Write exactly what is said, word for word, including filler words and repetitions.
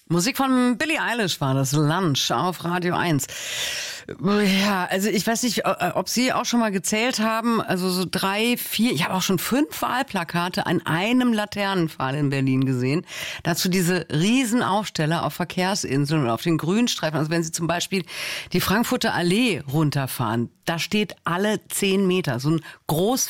Musik von Billie Eilish war das, Lunch auf Radio eins. Ja, also ich weiß nicht, ob Sie auch schon mal gezählt haben, also so drei, vier, ich habe auch schon fünf Wahlplakate an einem Laternenpfahl in Berlin gesehen. Dazu diese Riesenaufsteller auf Verkehrsinseln und auf den Grünstreifen. Also wenn Sie zum Beispiel die Frankfurter Allee runterfahren, da steht alle zehn Meter so ein groß